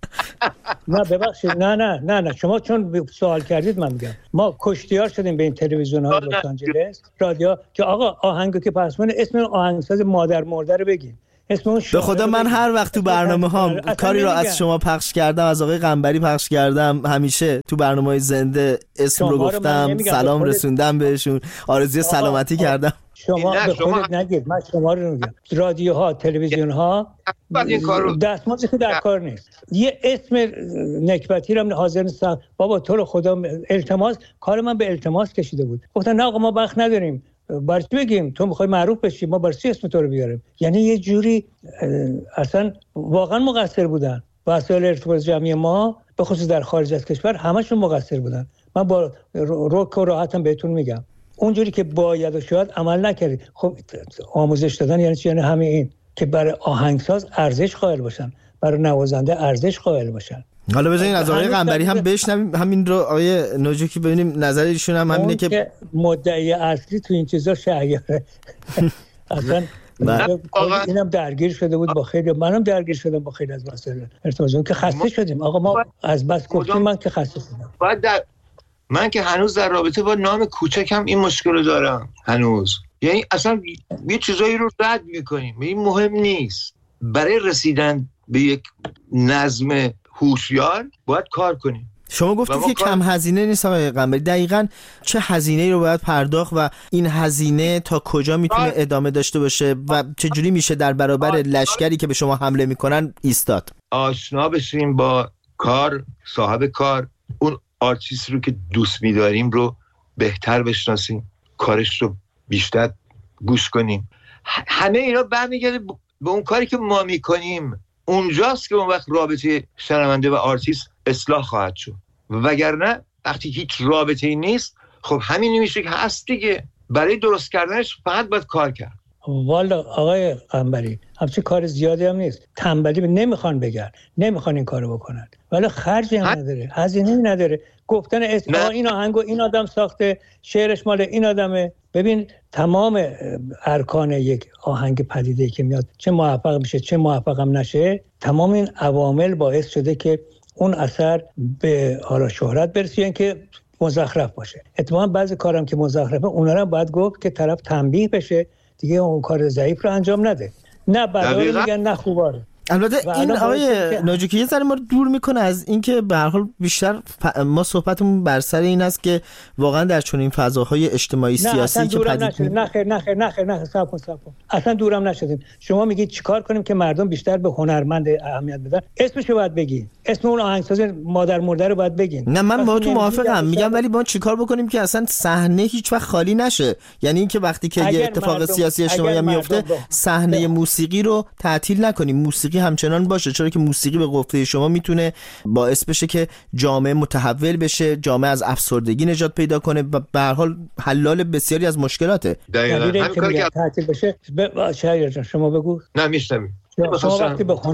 S3: نه ببخشید، نه شما چون سوال کردید من میگم ما کشتیار شدیم به این تلویزیون‌های لس آنجلس رادیو که آقا آهنگو که پس من اسم آهنگساز مادر مرده رو بگین.
S1: به خدا من هر وقت تو برنامه ها کاری رو از شما پخش کردم، از آقای قنبری پخش کردم، همیشه تو برنامه‌های زنده اسم رو گفتم، سلام رسوندم بهشون، آرزوی سلامتی کردم.
S3: شما به خودت نگید، من شما رو میگم. رادیوها، تلویزیون‌ها دستمزدی که در کار نیست. یه اسم نکبتی رو حاضر نیستم. بابا تو رو خدا التماس، کار من به التماس کشیده بود. گفتن نه آقا ما وقت نداریم. برای چی بگیم تو میخوای معروف بشی، ما برای چی اسم تو رو بیاریم؟ یعنی یه جوری اصلا واقعا مقصر بودن. وسایل ارتباط جمعی ما به خصوص در خارج از کشور همشون مقصر بودن. من با روک و راحتم بهتون میگم اونجوری که باید و شاید عمل نکردید. خب آموزش دادن یعنی چی؟ یعنی همین این که برای آهنگساز ارزش قائل باشن، برای نوازنده ارزش قائل باشن.
S1: حالا بذارین از آقای قنبری هم بشنویم همین رو. آقای نوجکی ببینیم نظر ایشون هم همینه که
S3: مدعی اصلی تو این چیزا شایعه. اصلا اینم درگیر شده بود با خیلی، منم درگیر شدم با خیلی از مسائل ارتباطی که خسته شدیم. آقا ما از بس گفتیم، من که خسته شدم.
S2: من که هنوز در رابطه با نام کوچکم این مشکل دارم هنوز. یعنی اصلا یه چیزایی رو رد میکنیم، این مهم نیست. برای رسیدن به یک نظم هوشیار باید کار کنیم.
S1: شما گفتید که کم هزینه نیست آقای قنبری. دقیقاً چه هزینه‌ای رو باید پرداخت و این هزینه تا کجا میتونه ادامه داشته باشه و چه جوری میشه در برابر لشکری که به شما حمله میکنن ایستاد؟
S2: آشنا بشیم با کار، صاحب کار، اون آرتیست رو که دوست می‌داریم رو بهتر بشناسیم، کارش رو بیشتر گوش کنیم. همه اینا برمیگرده به اون کاری که ما میکنیم. اونجاست که اون وقت رابطه شنونده و آرتیست اصلاح خواهد شد. وگرنه وقتی هیچ رابطه‌ای نیست، خب همین میشه که هست دیگه. برای درست کردنش فقط باید کار کرد.
S3: والا آقای قنبری همچین کار زیادی هم نیست. تنبلی نمیخوان بگن، نمیخوان این کارو بکنن، ولی خرجی هم نداره، هزینه‌ای نداره. گفتن این آهنگو این آدم ساخته، شعرش مال این آدمه. ببین تمام ارکان یک آهنگ پدیده‌ای که میاد، چه موفق میشه چه موفق هم نشه، تمام این عوامل باعث شده که اون اثر به حالا شهرت برسه که مزخرف باشه. اتفاقا بعضی کارام که مزخرفه اونا رو باید گفت که طرف تنبیه بشه دیگه، اون کار ضعیف رو انجام نده. نه بعدا میگن نه خوباره.
S1: البته این آقای نوجکی یه ذره ما رو دور میکنه از اینکه به هر حال بیشتر ما صحبتمون بر سر این است که واقعا در چنین فضاهای اجتماعی سیاسی که پدید
S3: نه صبر کن اصلا دورم نشدیم. شما میگید چیکار کنیم که مردم بیشتر به هنرمند اهمیت بدن؟ اسمش رو باید بگی، اسم اون آهنگساز مادر مرده رو باید بگین.
S1: نه من با تو موافقم، میگم ولی ما چیکار بکنیم که اصلا صحنه هیچ وقت خالی نشه؟ یعنی اینکه وقتی که یه اتفاق سیاسی اجتماعی میفته صحنه موسیقی رو تعطیل نکنیم، موسیقی همچنان باشه، چرا که موسیقی به گفته شما میتونه باعث بشه که جامعه متحول بشه، جامعه از افسردگی نجات پیدا کنه و به هر حال حلال بسیاری از مشکلاته.
S2: دقیقاً همین کاری که
S3: تعطیل بشه. شهریار جان شما بگو.
S2: نه میشنویم.
S3: شما وقتی به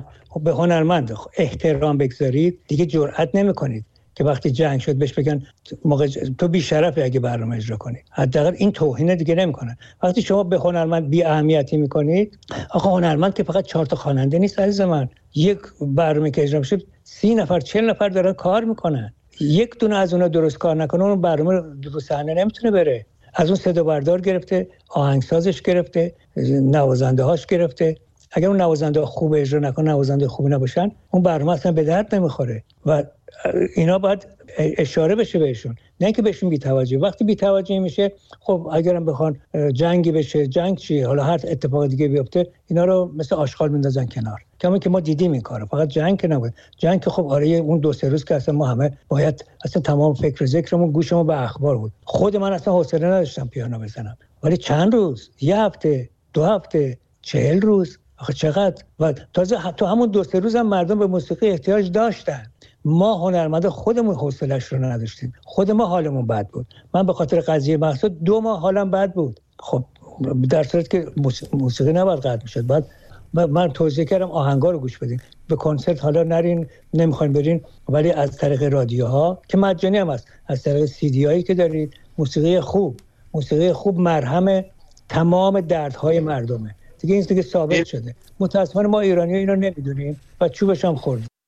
S3: هنرمند احترام بگذارید دیگه جرئت نمی‌کنید که وقتی جنگ شد بهش بگن موقع تو بی‌شرفی اگه برنامه اجرا کنی. حداقل این توهین دیگه نمی‌کنن. وقتی شما به هنرمند بی اهمیتی می‌کنید، آقا هنرمند که فقط 4 تا خواننده نیست عزیز من. یک برنامه که اجرا میشه 30 نفر 40 نفر دارن کار میکنن. یک دونه از اونها درست کار نکنه اون برنامه رو صحنه نمیتونه بره. از اون صدا بردار گرفته، آهنگسازش گرفته، نوازنده هاش گرفته. اگر اون نوازنده خوب اجرا نکنه، نوازنده خوبی نباشن، اون برنامه اصلا به درد نمیخوره و اینا باید اشاره بشه بهشون، نه اینکه بهشون بی‌توجهی. وقتی بی‌توجهی میشه، خب اگرم بخوان جنگی بشه، جنگ چی، حالا هر اتفاق دیگه بیفته، اینا رو مثل آشغال میندازن کنار. کما که ما دیدیم این کارو، فقط جنگ که نبود. جنگ که خب آره اون 2-3 روز که اصلا ما همه باید اصلا تمام فکر و ذکرمون گوشمون به اخبار بود. خود من اصلا حوصله نداشتم پیانو بزنم، ولی چند روز، 1 هفته، 2 هفته، 40 روز، آخه چقدر. و تازه تو همون 2-3 روز هم مردم به موسیقی احتیاج داشتن. ما هنرمنده خودمون حوصله‌اش رو نداشتیم، خود ما حالمون بد بود. من به خاطر قضیه مهسا 2 ماه حالم بد بود. خب در صورتی که موسیقی نباید قطع میشد. بعد من توصیه کردم آهنگا رو گوش بدین، به کنسرت حالا نرین، نمیخواین برین، ولی از طریق رادیوها که مجانی هم هست، از طریق CD هایی که دارید، موسیقی خوب مرهم تمام دردهای مردمه دیگه. این دیگه ثابت شده. متاسفانه ما ایرانی‌ها اینو نمیدونیم و چوبش هم خوردیم.